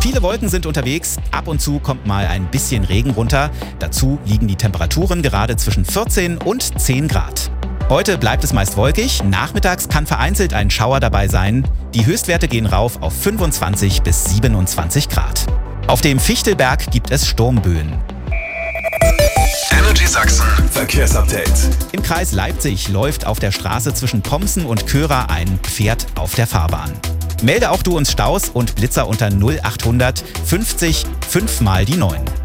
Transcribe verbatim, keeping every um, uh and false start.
Viele Wolken sind unterwegs, ab und zu kommt mal ein bisschen Regen runter. Dazu liegen die Temperaturen gerade zwischen vierzehn und zehn Grad. Heute bleibt es meist wolkig, nachmittags kann vereinzelt ein Schauer dabei sein. Die Höchstwerte gehen rauf auf fünfundzwanzig bis siebenundzwanzig Grad. Auf dem Fichtelberg gibt es Sturmböen. Energy Sachsen Verkehrsupdate. Im Kreis Leipzig läuft auf der Straße zwischen Pomsen und Köra ein Pferd auf der Fahrbahn. Melde auch du uns Staus und Blitzer unter null achthundert fünfzig fünf mal die neun.